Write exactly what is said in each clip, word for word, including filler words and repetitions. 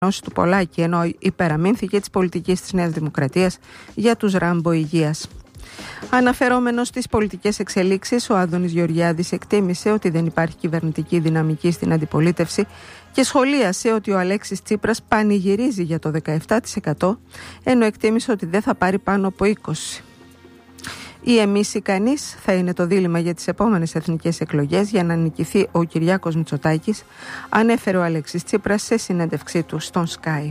του Πολάκη, ενώ υπεραμείνθηκε της πολιτικής της Νέας Δημοκρατίας για τους Ράμπο υγείας. Αναφερόμενος στις πολιτικές εξελίξεις, ο Άδωνης Γεωργιάδης εκτίμησε ότι δεν υπάρχει κυβερνητική δυναμική στην αντιπολίτευση και σχολίασε ότι ο Αλέξης Τσίπρας πανηγυρίζει για το δεκαεπτά τοις εκατό, ενώ εκτίμησε ότι δεν θα πάρει πάνω από είκοσι τοις εκατό. Ή εμείς ή κανείς θα είναι το δίλημμα για τις επόμενες εθνικές εκλογές για να νικηθεί ο Κυριάκος Μητσοτάκης, ανέφερε ο Αλέξης Τσίπρας σε συνέντευξή του στον Sky.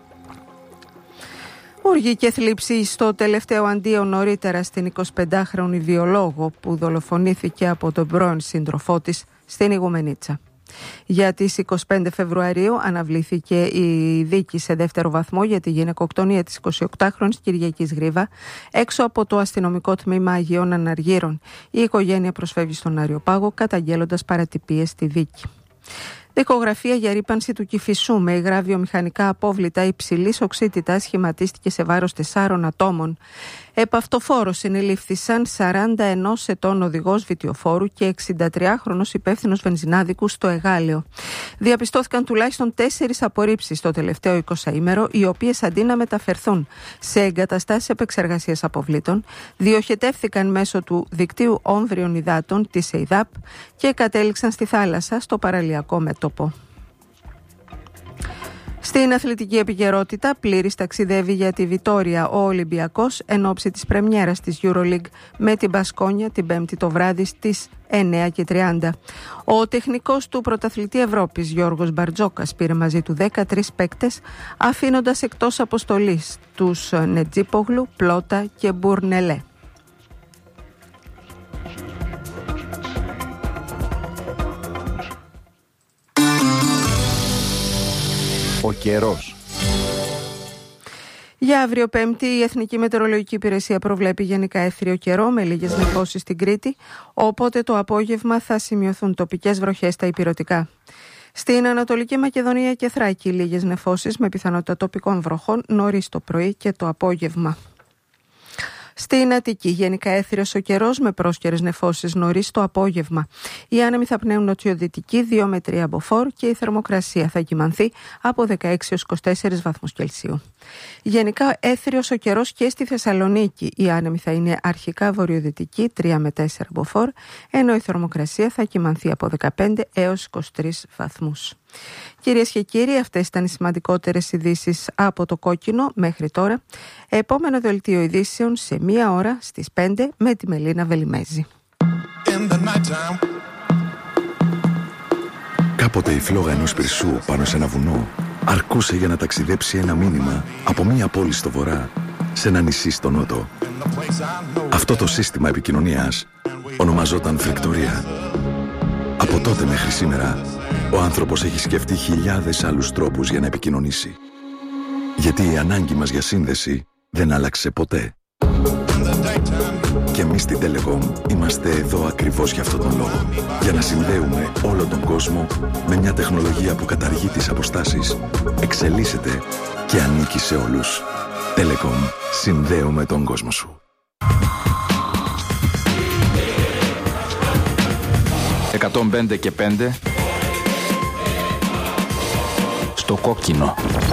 Οργή και θλίψη στο τελευταίο αντίο νωρίτερα στην εικοσιπεντάχρονη βιολόγο που δολοφονήθηκε από τον πρώην σύντροφό της στην Ιγουμενίτσα. Για τις εικοστή πέμπτη Φεβρουαρίου αναβλήθηκε η δίκη σε δεύτερο βαθμό για τη γυναικοκτονία της εικοσιοκτάχρονης Κυριακής Γρίβα έξω από το αστυνομικό τμήμα Αγίων Αναργύρων. Η οικογένεια προσφεύγει στον Αριοπάγο καταγγέλλοντας παρατυπίες στη δίκη. Δικογραφία για ρύπανση του Κηφισού με υγρά βιομηχανικά απόβλητα υψηλής οξύτητας σχηματίστηκε σε βάρος τεσσάρων ατόμων. Επ' αυτοφόρο συνελήφθησαν σαράντα ένα ετών οδηγός βιτιοφόρου και εξηντατριάχρονος υπεύθυνος βενζινάδικου στο Εγάλεο. Διαπιστώθηκαν τουλάχιστον τέσσερις απορρίψεις το τελευταίο εικοσαήμερο, οι οποίες αντί να μεταφερθούν σε εγκαταστάσεις επεξεργασίας αποβλήτων, διοχετεύθηκαν μέσω του δικτύου όμβριων υδάτων της ΕΙΔΑΠ και κατέληξαν στη θάλασσα στο παραλιακό μέτωπο. Στην αθλητική επικαιρότητα, πλήρης ταξιδεύει για τη Βιτόρια ο Ολυμπιακός εν ώψη της πρεμιέρας της EuroLeague με την Μπασκόνια την Πέμπτη το βράδυ στις εννιά και τριάντα. Ο τεχνικός του πρωταθλητή Ευρώπης Γιώργος Μπαρτζόκας πήρε μαζί του δεκατρείς παίκτες, αφήνοντας εκτός αποστολής τους Νετζίπογλου, Πλότα και Μπουρνελέ. Ο καιρός. Για αύριο Πέμπτη, η Εθνική Μετεωρολογική Υπηρεσία προβλέπει γενικά έθριο καιρό με λίγες νεφώσεις στην Κρήτη, οπότε το απόγευμα θα σημειωθούν τοπικές βροχές στα ηπειρωτικά. Στην Ανατολική Μακεδονία και Θράκη, λίγες νεφώσεις με πιθανότητα τοπικών βροχών νωρίς το πρωί και το απόγευμα. Στην Αττική, γενικά έθριος ο καιρός με πρόσκαιρες νεφώσεις νωρίς το απόγευμα. Οι άνεμοι θα πνέουν νοτιοδυτική δύο με τρία μποφόρ και η θερμοκρασία θα κυμανθεί από δεκαέξι έως είκοσι τέσσερις βαθμούς Κελσίου. Γενικά έθριος ο καιρός και στη Θεσσαλονίκη. Οι άνεμοι θα είναι αρχικά βορειοδυτική τρία με τέσσερα μποφόρ, ενώ η θερμοκρασία θα κυμανθεί από δεκαπέντε έως είκοσι τρεις βαθμούς. Κυρίες και κύριοι, αυτές ήταν οι σημαντικότερες ειδήσεις από το κόκκινο μέχρι τώρα. Επόμενο δελτίο ειδήσεων σε μία ώρα στις πέντε με τη Μελίνα Βελιμέζη. Κάποτε η φλόγα ενός πυρσού πάνω σε ένα βουνό αρκούσε για να ταξιδέψει ένα μήνυμα από μία πόλη στο βορρά σε ένα νησί στο νότο. Αυτό το σύστημα επικοινωνίας ονομαζόταν φρεκτορία. Από τότε μέχρι σήμερα, ο άνθρωπος έχει σκεφτεί χιλιάδες άλλους τρόπους για να επικοινωνήσει. Γιατί η ανάγκη μας για σύνδεση δεν άλλαξε ποτέ. Και εμείς στην Telecom είμαστε εδώ ακριβώς για αυτόν τον λόγο. Για να συνδέουμε όλο τον κόσμο με μια τεχνολογία που καταργεί τις αποστάσεις, εξελίσσεται και ανήκει σε όλους. Telecom. Συνδέουμε τον κόσμο σου. εκατόν πέντε και πέντε στο κόκκινο.